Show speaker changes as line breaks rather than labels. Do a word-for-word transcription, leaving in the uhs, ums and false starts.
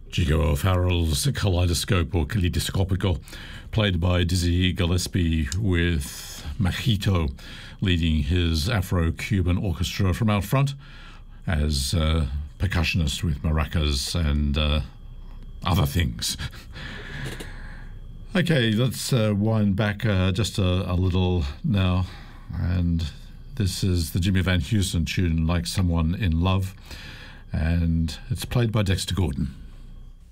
Chico O'Farrell's Kaleidoscope or Kaleidoscopical, played by Dizzy Gillespie with Machito leading his Afro-Cuban orchestra from out front as uh, percussionist with maracas and uh, other things. Okay, let's uh, wind back uh, just a, a little now, and this is the Jimmy Van Heusen tune, Like Someone in Love, and it's played by Dexter Gordon.